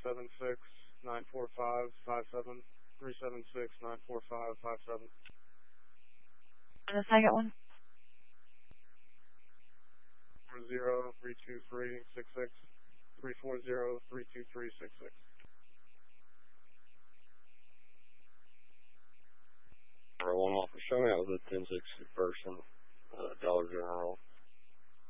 376-945-57. 376-945-57. And the second one? 340-323-66. 340-323-66. One officer, show me out with a 1060 person, Dollar General.